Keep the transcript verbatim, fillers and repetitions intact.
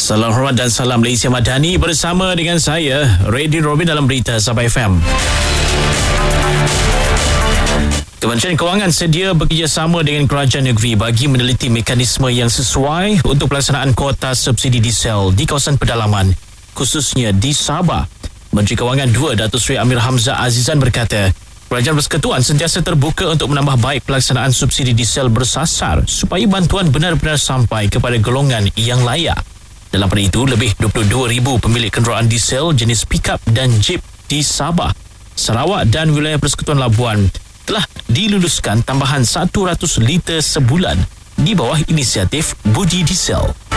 Salam hormat dan salam Malaysia Madani bersama dengan saya, Radin Robin dalam Berita Sabah F M. Kementerian Kewangan sedia bekerjasama dengan Kerajaan Negeri bagi meneliti mekanisme yang sesuai untuk pelaksanaan kuota subsidi diesel di kawasan pedalaman, khususnya di Sabah. Menteri Kewangan dua, Datuk Seri Amir Hamzah Azizan berkata, Kerajaan Persekutuan sentiasa terbuka untuk menambah baik pelaksanaan subsidi diesel bersasar supaya bantuan benar-benar sampai kepada golongan yang layak. Dalam pada itu, lebih dua puluh dua ribu pemilik kenderaan diesel jenis pick-up dan jeep di Sabah, Sarawak dan wilayah Persekutuan Labuan telah diluluskan tambahan seratus liter sebulan di bawah inisiatif Budi Diesel.